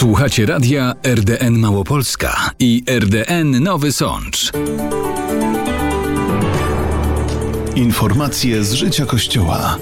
Słuchacie radia RDN Małopolska i RDN Nowy Sącz. Informacje z życia Kościoła.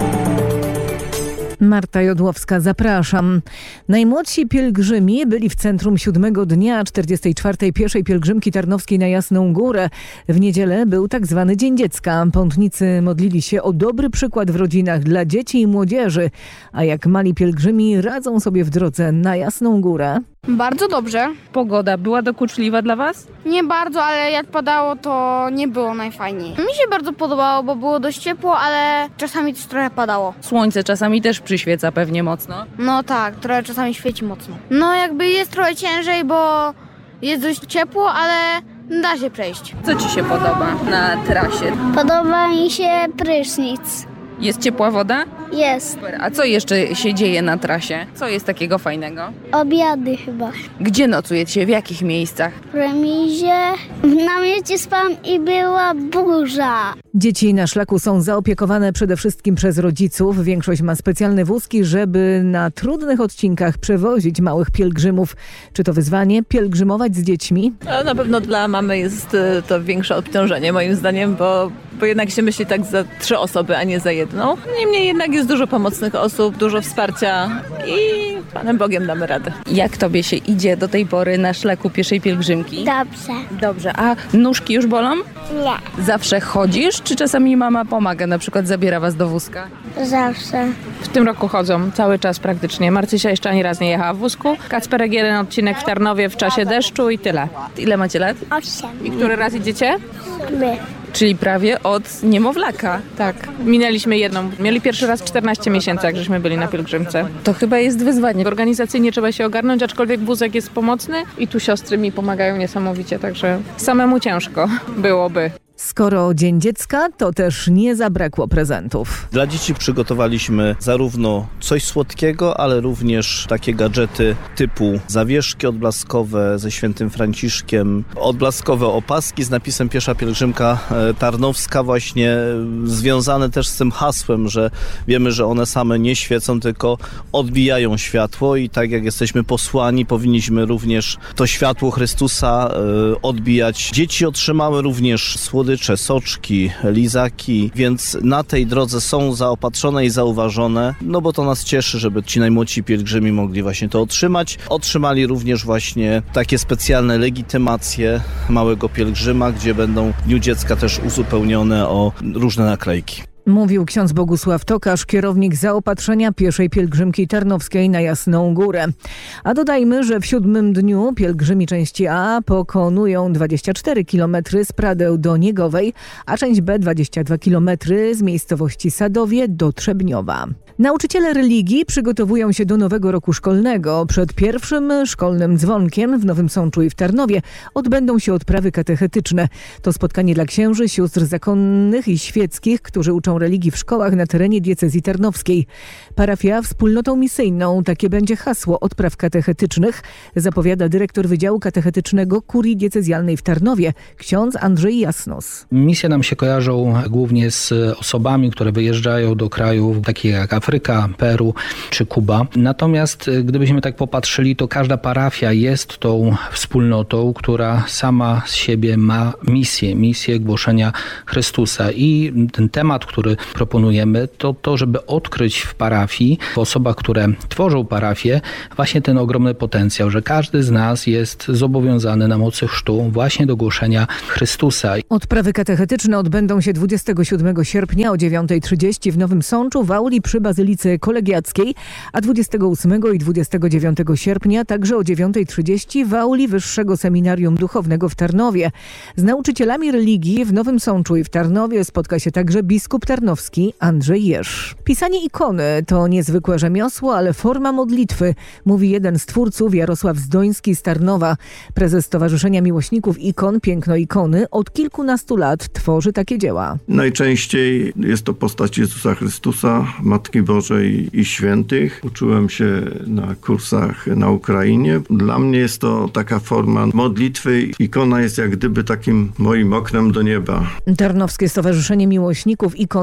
Marta Jodłowska, zapraszam. Najmłodsi pielgrzymi byli w centrum 7. dnia 44. pieszej pielgrzymki tarnowskiej na Jasną Górę. W niedzielę był tak zwany Dzień Dziecka. Pątnicy modlili się o dobry przykład w rodzinach dla dzieci i młodzieży. A jak mali pielgrzymi radzą sobie w drodze na Jasną Górę? Bardzo dobrze. Pogoda była dokuczliwa dla Was? Nie bardzo, ale jak padało, to nie było najfajniej. Mi się bardzo podobało, bo było dość ciepło, ale czasami też trochę padało. Słońce czasami też przyświeca pewnie mocno. No tak, trochę czasami świeci mocno. No jakby jest trochę ciężej, bo jest dość ciepło, ale da się przejść. Co Ci się podoba na trasie? Podoba mi się prysznic. Jest ciepła woda? Jest. Super. A co jeszcze się dzieje na trasie? Co jest takiego fajnego? Obiady chyba. Gdzie nocujecie? W jakich miejscach? W remizie. W namiocie spałam i była burza. Dzieci na szlaku są zaopiekowane przede wszystkim przez rodziców. Większość ma specjalne wózki, żeby na trudnych odcinkach przewozić małych pielgrzymów. Czy to wyzwanie pielgrzymować z dziećmi? Na pewno dla mamy jest to większe obciążenie moim zdaniem, bo jednak się myśli tak za 3 osoby, a nie za jedną. Niemniej jednak jest dużo pomocnych osób, dużo wsparcia i Panem Bogiem damy radę. Jak Tobie się idzie do tej pory na szlaku pieszej pielgrzymki? Dobrze. Dobrze. A nóżki już bolą? Nie. Zawsze chodzisz, czy czasami mama pomaga, na przykład zabiera Was do wózka? Zawsze. W tym roku chodzą cały czas praktycznie. Marcysia jeszcze ani raz nie jechała w wózku. Kacperek jeden odcinek w Tarnowie w czasie deszczu i tyle. Ile macie lat? 8. I który raz idziecie? My. Czyli prawie od niemowlaka. Tak. Minęliśmy jedną. Mieli pierwszy raz 14 miesięcy, jak żeśmy byli na pielgrzymce. To chyba jest wyzwanie. Organizacyjnie trzeba się ogarnąć, aczkolwiek wózek jest pomocny i tu siostry mi pomagają niesamowicie, także samemu ciężko byłoby. Skoro Dzień Dziecka, to też nie zabrakło prezentów. Dla dzieci przygotowaliśmy zarówno coś słodkiego, ale również takie gadżety typu zawieszki odblaskowe ze świętym Franciszkiem, odblaskowe opaski z napisem Piesza Pielgrzymka Tarnowska, właśnie związane też z tym hasłem, że wiemy, że one same nie świecą, tylko odbijają światło i tak jak jesteśmy posłani, powinniśmy również to światło Chrystusa odbijać. Dzieci otrzymały również słodycze, soczki, lizaki, więc na tej drodze są zaopatrzone i zauważone, no bo to nas cieszy, żeby ci najmłodsi pielgrzymi mogli właśnie to otrzymać. Otrzymali również właśnie takie specjalne legitymacje małego pielgrzyma, gdzie będą w Dniu Dziecka też uzupełnione o różne naklejki. Mówił ksiądz Bogusław Tokarz, kierownik zaopatrzenia pieszej pielgrzymki tarnowskiej na Jasną Górę. A dodajmy, że w 7. dniu pielgrzymi części A pokonują 24 km z Pradeł do Niegowej, a część B 22 km z miejscowości Sadowie do Trzebniowa. Nauczyciele religii przygotowują się do nowego roku szkolnego. Przed pierwszym szkolnym dzwonkiem w Nowym Sączu i w Tarnowie odbędą się odprawy katechetyczne. To spotkanie dla księży, sióstr zakonnych i świeckich, którzy uczą religii w szkołach na terenie diecezji tarnowskiej. Parafia wspólnotą misyjną. Takie będzie hasło odpraw katechetycznych, zapowiada dyrektor Wydziału Katechetycznego Kurii Diecezjalnej w Tarnowie, ksiądz Andrzej Jasnos. Misje nam się kojarzą głównie z osobami, które wyjeżdżają do krajów takich jak Afryka, Peru czy Kuba. Natomiast gdybyśmy tak popatrzyli, to każda parafia jest tą wspólnotą, która sama z siebie ma misję głoszenia Chrystusa. I ten temat, który proponujemy, to żeby odkryć w parafii, w osobach, które tworzą parafię, właśnie ten ogromny potencjał, że każdy z nas jest zobowiązany na mocy chrztu właśnie do głoszenia Chrystusa. Odprawy katechetyczne odbędą się 27 sierpnia o 9:30 w Nowym Sączu w auli przy Bazylice Kolegiackiej, a 28 i 29 sierpnia także o 9:30 w auli Wyższego Seminarium Duchownego w Tarnowie. Z nauczycielami religii w Nowym Sączu i w Tarnowie spotka się także biskup tarnowski Andrzej Jerz. Pisanie ikony to niezwykłe rzemiosło, ale forma modlitwy, mówi jeden z twórców Jarosław Zdoński z Tarnowa. Prezes Stowarzyszenia Miłośników Ikon Piękno Ikony od kilkunastu lat tworzy takie dzieła. Najczęściej jest to postać Jezusa Chrystusa, Matki Bożej i świętych. Uczyłem się na kursach na Ukrainie. Dla mnie jest to taka forma modlitwy. Ikona jest jak gdyby takim moim oknem do nieba. Tarnowskie Stowarzyszenie Miłośników Ikon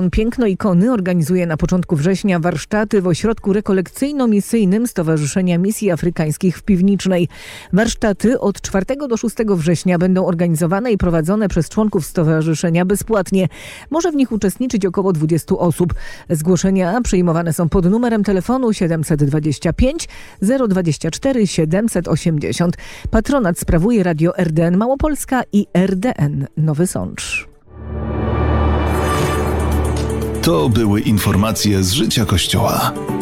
Salon Piękno Ikony organizuje na początku września warsztaty w ośrodku rekolekcyjno-misyjnym Stowarzyszenia Misji Afrykańskich w Piwnicznej. Warsztaty od 4 do 6 września będą organizowane i prowadzone przez członków stowarzyszenia bezpłatnie. Może w nich uczestniczyć około 20 osób. Zgłoszenia przyjmowane są pod numerem telefonu 725 024 780. Patronat sprawuje Radio RDN Małopolska i RDN Nowy Sącz. To były informacje z życia Kościoła.